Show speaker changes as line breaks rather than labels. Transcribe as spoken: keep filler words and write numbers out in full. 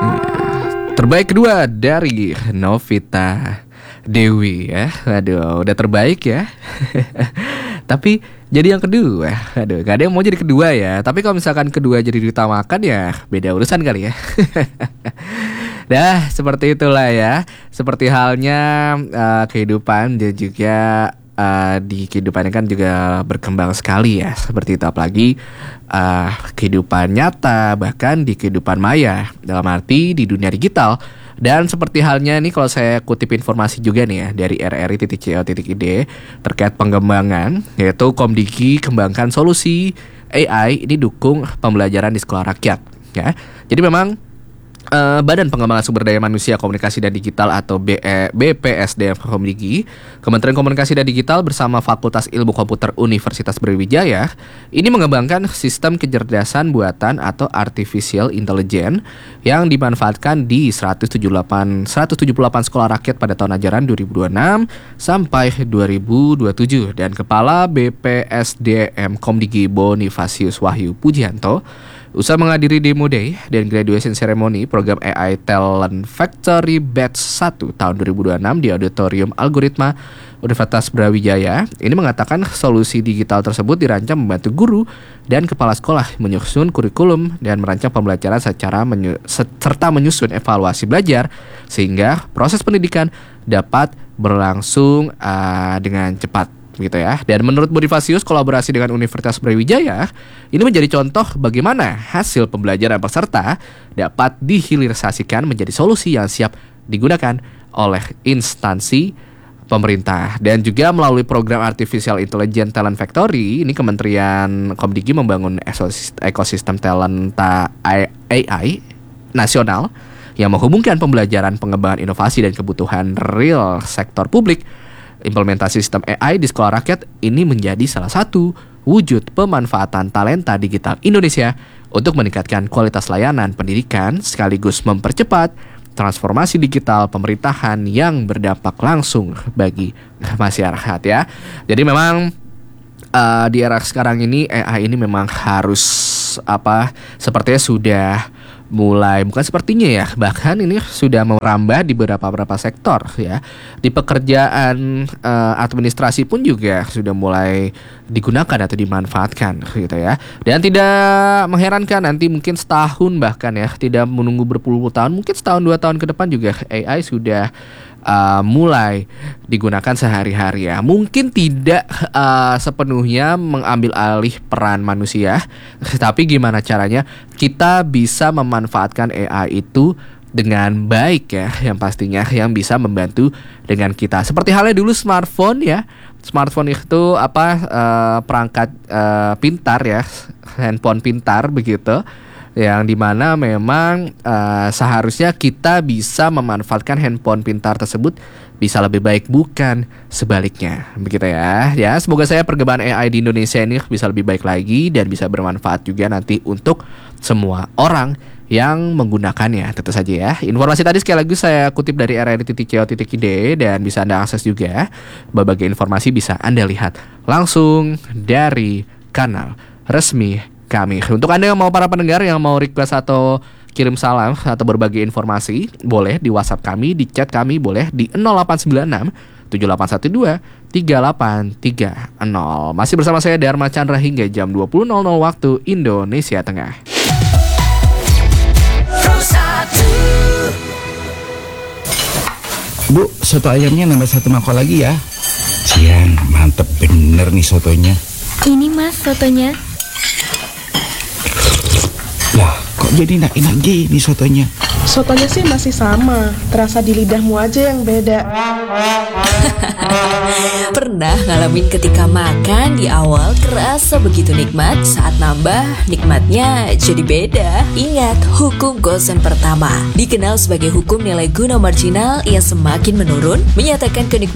Terbaik kedua dari Novita Dewi ya. Aduh, udah terbaik ya. Tapi jadi yang kedua, aduh, gak ada yang mau jadi kedua ya. Tapi kalau misalkan kedua jadi diutamakan ya beda urusan kali ya. Dah, seperti itulah ya. Seperti halnya uh, kehidupan dan juga uh, di kehidupannya kan juga berkembang sekali ya. Seperti itu, apalagi uh, kehidupan nyata, bahkan di kehidupan maya, dalam arti di dunia digital. Dan seperti halnya nih, kalau saya kutip informasi juga nih ya dari r r i titik co titik i d terkait pengembangan, yaitu Komdigi kembangkan solusi A I ini dukung pembelajaran di sekolah rakyat ya. Jadi memang Uh, Badan Pengembangan Sumber Daya Manusia Komunikasi dan Digital atau B P S D M Komdigi, Kementerian Komunikasi dan Digital bersama Fakultas Ilmu Komputer Universitas Brawijaya ini mengembangkan sistem kecerdasan buatan atau artificial intelligence yang dimanfaatkan di seratus tujuh puluh delapan sekolah rakyat pada tahun ajaran dua ribu dua puluh enam sampai dua ribu dua puluh tujuh. Dan Kepala B P S D M Komdigi Bonifasius Wahyu Pujianto usai menghadiri Demo Day dan Graduation Ceremony program A I Talent Factory Batch satu tahun dua ribu dua puluh enam di Auditorium Algoritma Universitas Brawijaya, ini mengatakan solusi digital tersebut dirancang membantu guru dan kepala sekolah menyusun kurikulum dan merancang pembelajaran secara menyu- serta menyusun evaluasi belajar sehingga proses pendidikan dapat berlangsung uh, dengan cepat gitu ya. Dan menurut Bonifasius, kolaborasi dengan Universitas Brawijaya ini menjadi contoh bagaimana hasil pembelajaran peserta dapat dihilirisasikan menjadi solusi yang siap digunakan oleh instansi pemerintah. Dan juga melalui program Artificial Intelligence Talent Factory, ini Kementerian Komdigi membangun ekosistem talenta A I nasional yang menghubungkan pembelajaran, pengembangan inovasi dan kebutuhan real sektor publik. Implementasi sistem A I di sekolah rakyat ini menjadi salah satu wujud pemanfaatan talenta digital Indonesia untuk meningkatkan kualitas layanan pendidikan sekaligus mempercepat transformasi digital pemerintahan yang berdampak langsung bagi masyarakat ya. Jadi memang uh, di era sekarang ini A I ini memang harus apa sepertinya sudah mulai, bukan sepertinya ya, bahkan ini sudah merambah di beberapa-beberapa sektor ya. Di pekerjaan uh, administrasi pun juga sudah mulai digunakan atau dimanfaatkan gitu ya. Dan tidak mengherankan nanti mungkin setahun bahkan ya, tidak menunggu berpuluh-puluh tahun, mungkin setahun dua tahun ke depan juga A I sudah Uh, mulai digunakan sehari-hari ya. Mungkin tidak uh, sepenuhnya mengambil alih peran manusia, tapi gimana caranya kita bisa memanfaatkan A I itu dengan baik ya, yang pastinya yang bisa membantu dengan kita. Seperti halnya dulu smartphone ya. Smartphone itu apa uh, perangkat uh, pintar ya, handphone pintar begitu. Yang dimana memang uh, seharusnya kita bisa memanfaatkan handphone pintar tersebut bisa lebih baik, bukan sebaliknya, begitu ya. Ya, semoga saya perkembangan A I di Indonesia ini bisa lebih baik lagi dan bisa bermanfaat juga nanti untuk semua orang yang menggunakannya, tentu saja ya. Informasi tadi sekali lagi saya kutip dari r r i titik co titik i d dan bisa Anda akses juga. Berbagai informasi bisa Anda lihat langsung dari kanal resmi kami. Untuk Anda yang mau, para pendengar yang mau request atau kirim salam atau berbagi informasi, boleh di WhatsApp kami, di chat kami, boleh di nol delapan sembilan enam tujuh delapan satu dua tiga delapan tiga nol. Masih bersama saya Dharma Chandra hingga jam dua puluh nol nol waktu Indonesia Tengah.
Bu, soto ayamnya nambah satu mangkok lagi ya. Cian, mantep bener nih sotonya.
Ini mas sotonya.
Lah, kok jadi enak-enak gini sotonya?
Sotonya sih masih sama, terasa di lidahmu aja yang beda.
Pernah ngalamin ketika makan di awal terasa begitu nikmat, saat nambah nikmatnya jadi beda? Ingat, hukum Gosen pertama dikenal sebagai hukum nilai guna marginal yang semakin menurun, menyatakan kenikmatan